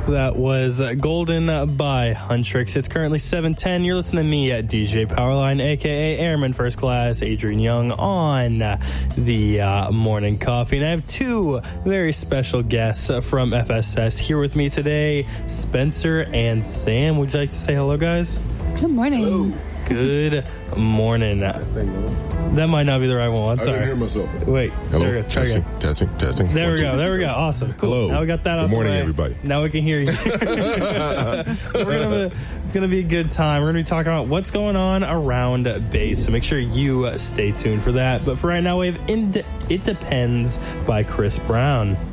That was Golden by Huntrix. It's currently 7:10. You're listening to me at DJ Powerline, a.k.a. Airman First Class, Adrian Young, on the Morning Coffee. And I have two very special guests from FSS here with me today, Spencer and Sam. Would you like to say hello, guys? Good morning. Hello. Good morning. That might not be the right one. I'm sorry. I didn't hear myself. Wait. Hello. There we go. Try Testing, again. testing. There One, we two, go. three, There we go. four. Awesome. Cool. Hello. Now we got that out Good morning, the way. everybody. Now we can hear you. It's going to be a good time. We're going to be talking about what's going on around base. So make sure you stay tuned for that. But for right now, we have It Depends by Chris Brown.